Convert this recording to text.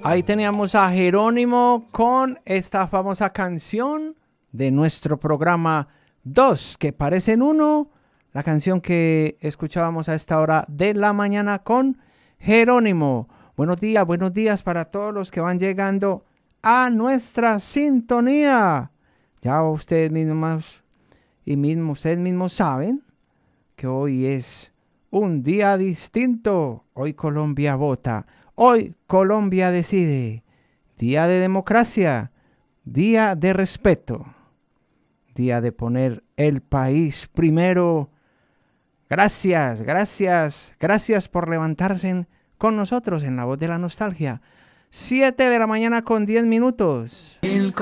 Ahí teníamos a Jerónimo con esta famosa canción de nuestro programa Dos, que parecen uno, la canción que escuchábamos a esta hora de la mañana con Jerónimo. Buenos días para todos los que van llegando a nuestra sintonía. Ya ustedes mismos saben que hoy es un día distinto. Hoy Colombia vota. Hoy Colombia decide. Día de democracia. Día de respeto. Día de poner el país primero. Gracias por levantarse con nosotros en La Voz de la Nostalgia. 7 de la mañana con 10 minutos.